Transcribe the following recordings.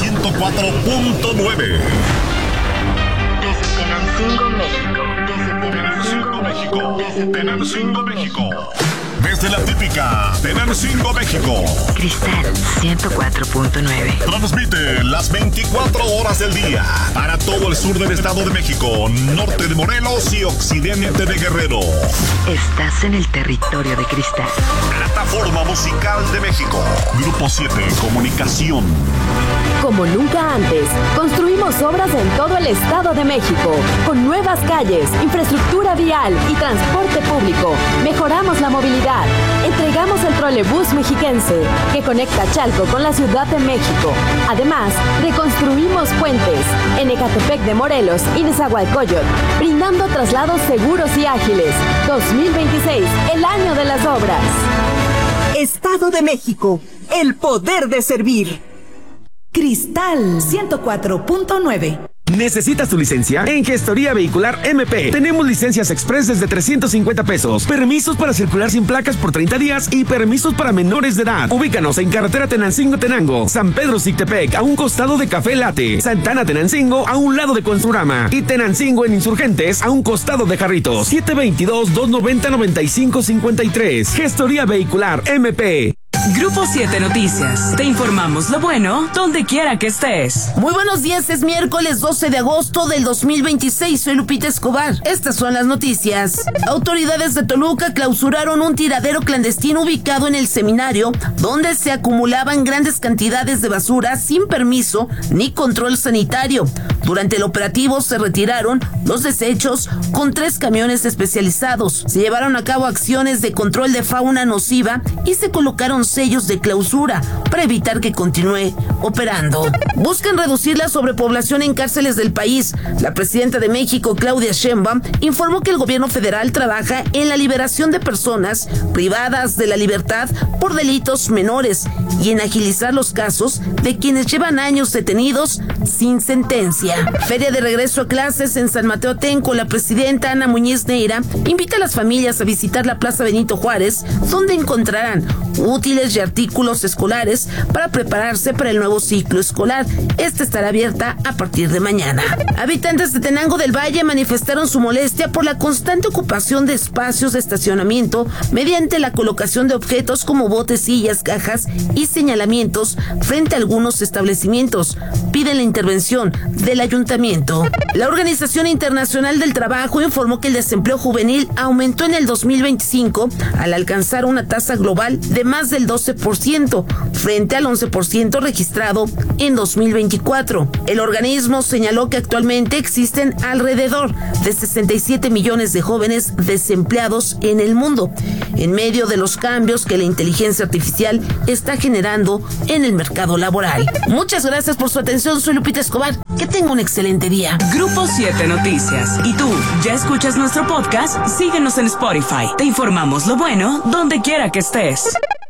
104.9. Desde Tenancingo, México. Tenancingo, México. Desde la típica Tenancingo, México. Cristal 104.9. Transmite las 24 horas del día para todo el sur del Estado de México, norte de Morelos y occidente de Guerrero. Estás en el territorio de Cristal. Plataforma Musical de México. Grupo 7 Comunicación. Como nunca antes, construimos obras en todo el Estado de México, con nuevas calles, infraestructura vial y transporte público. Mejoramos la movilidad. Entregamos el trolebús mexiquense, que conecta Chalco con la Ciudad de México. Además, reconstruimos puentes en Ecatepec de Morelos y Nezahualcóyotl, brindando traslados seguros y ágiles. 2026, el año de las obras. Estado de México, el poder de servir. Cristal 104.9. ¿Necesitas tu licencia? En Gestoría Vehicular MP tenemos licencias express desde 350 pesos, permisos para circular sin placas por 30 días y permisos para menores de edad. Ubícanos en carretera Tenancingo-Tenango, San Pedro Zictepec, a un costado de Café Latte, Santana Tenancingo, a un lado de Construrama, y Tenancingo en Insurgentes, a un costado de Jarritos. 722-290-9553. Gestoría Vehicular MP. Grupo 7 Noticias. Te informamos lo bueno donde quiera que estés. Muy buenos días, es miércoles 12 de agosto del 2026. Soy Lupita Escobar. Estas son las noticias. Autoridades de Toluca clausuraron un tiradero clandestino ubicado en el seminario, donde se acumulaban grandes cantidades de basura sin permiso ni control sanitario. Durante el operativo se retiraron los desechos con 3 camiones especializados. Se llevaron a cabo acciones de control de fauna nociva y se colocaron sellos de clausura para evitar que continúe operando. Buscan reducir la sobrepoblación en cárceles del país. La presidenta de México, Claudia Sheinbaum, informó que el gobierno federal trabaja en la liberación de personas privadas de la libertad por delitos menores y en agilizar los casos de quienes llevan años detenidos sin sentencia. Feria de regreso a clases en San Mateo Atenco. La presidenta Ana Muñiz Neira invita a las familias a visitar la Plaza Benito Juárez, donde encontrarán útiles y artículos escolares para prepararse para el nuevo ciclo escolar. Esta estará abierta a partir de mañana. Habitantes de Tenango del Valle manifestaron su molestia por la constante ocupación de espacios de estacionamiento mediante la colocación de objetos como botes, sillas, cajas y señalamientos frente a algunos establecimientos. Piden la intervención del ayuntamiento. La Organización Internacional del Trabajo informó que el desempleo juvenil aumentó en el 2025 al alcanzar una tasa global de más del 12%, frente al 11% registrado en 2024. El organismo señaló que actualmente existen alrededor de 67 millones de jóvenes desempleados en el mundo, en medio de los cambios que la inteligencia artificial está generando en el mercado laboral. Muchas gracias por su atención, soy Lupita Escobar. Que tenga un excelente día. Grupo 7 Noticias. ¿Y tú, ya escuchas nuestro podcast? Síguenos en Spotify. Te informamos lo bueno donde quiera que estés.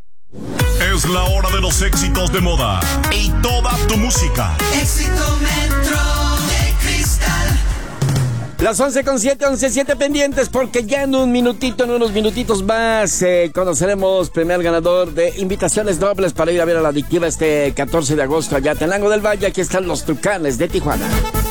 Es la hora de los éxitos de moda y toda tu música. Éxito Metro de Cristal. Las 11:07, 11:07 pendientes, porque ya en unos minutitos más conoceremos primer ganador de invitaciones dobles para ir a ver a la Adictiva este 14 de agosto allá en Tenango del Valle. Aquí están los Tucanes de Tijuana.